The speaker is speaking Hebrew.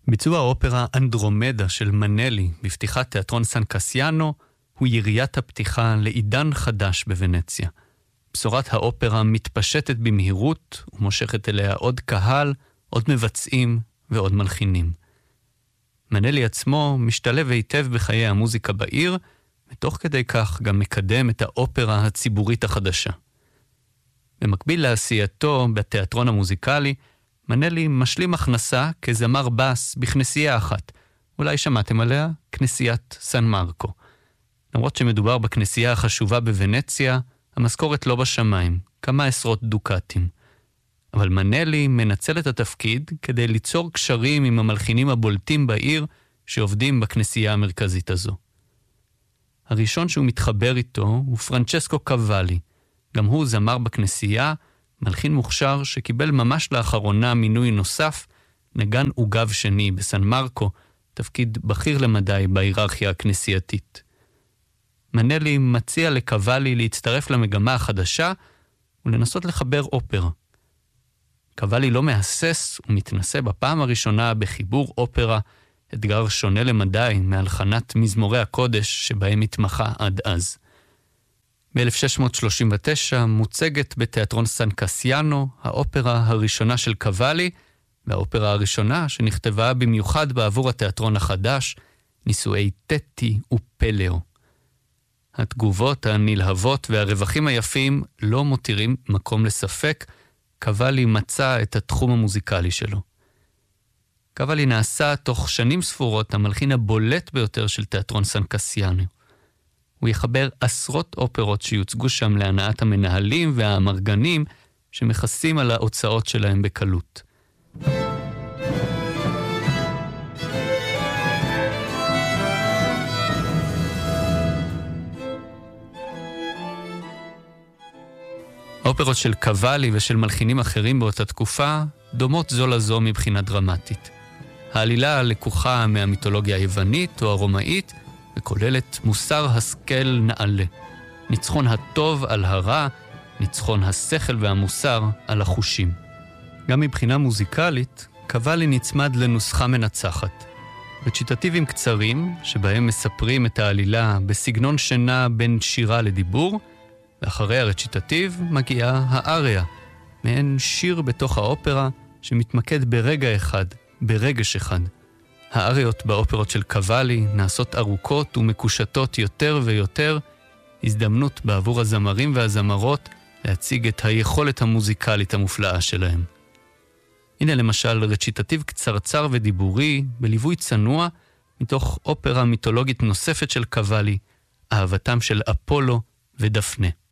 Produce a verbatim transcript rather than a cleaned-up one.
ביצוע האופרה אנדרומדה של מנלי בפתיחת תיאטרון סן קסיאנו הוא יריית הפתיחה לעידן חדש בוונציה. בשורת האופרה מתפשטת במהירות ומושכת אליה עוד קהל, עוד מבצעים ועוד מלחינים. מנלי עצמו משתלב היטב בחיי המוזיקה בעיר, ותוך כדי כך גם מקדם את האופרה הציבורית החדשה. במקביל לעשייתו בתיאטרון המוזיקלי, מנלי משלים הכנסה כזמר בס בכנסייה אחת. אולי שמעתם עליה? כנסיית סן מרקו. למרות שמדובר בכנסייה החשובה בוונציה, המשכורת לא בשמיים, כמה עשרות דוקטים. אבל מנלי מנצל את התפקיד כדי ליצור קשרים עם המלחינים הבולטים בעיר שעובדים בכנסייה המרכזית הזו. הראשון שהוא מתחבר איתו הוא פרנצ'סקו קוואלי. גם הוא זמר בכנסייה, מלחין מוכשר שקיבל ממש לאחרונה מינוי נוסף, נגן עוגב שני בסן מרקו, תפקיד בכיר למדי בהיררכיה הכנסייתית. מנלי מציע לקוואלי להצטרף למגמה החדשה ולנסות לחבר אופרה. קוואלי לא מהסס ומתנסה בפעם הראשונה בחיבור אופרה, אתגר שונה למדי מהלחנת מזמורי הקודש שבהם התמחה עד אז. ב-אלף שש מאות שלושים ותשע מוצגת בתיאטרון סן קסיאנו האופרה הראשונה של קוואלי, והאופרה הראשונה שנכתבה במיוחד בעבור התיאטרון החדש, נישואי טטי ופלאו. התגובות הנלהבות והרווחים היפים לא מותירים מקום לספק, קוואלי מצא את התחום המוזיקלי שלו. קוואלי נעשה תוך שנים ספורות המלחין הבולט ביותר של תיאטרון סן קסיאנו. הוא יחבר עשרות אופרות שיוצגו שם להנאת המנהלים והאמרגנים שמכסים על ההוצאות שלהם בקלות. האופרות של קוואלי ושל מלחינים אחרים באותה תקופה דומות זו לזו מבחינה דרמטית. העלילה לקוחה מהמיתולוגיה היוונית או הרומאית וכוללת מוסר השכל נעלה. ניצחון הטוב על הרע, ניצחון השכל והמוסר על החושים. גם מבחינה מוזיקלית, קוואלי נצמד לנוסחה מנצחת. רציטטיבים קצרים, שבהם מספרים את העלילה בסגנון שינה בין שירה לדיבור, ואחרי הרציטטיב מגיעה האריה, מעין שיר בתוך האופרה שמתמקד ברגע אחד, ברגש אחד. האריות באופרות של קוואלי נעשות ארוכות ומקושטות יותר ויותר, הזדמנות בעבור הזמרים והזמרות להציג את היכולת המוזיקלית המופלאה שלהם. הנה למשל רציטטיב קצרצר ודיבורי בליווי צנוע מתוך אופרה מיתולוגית נוספת של קוואלי, אהבתם של אפולו ודפנה.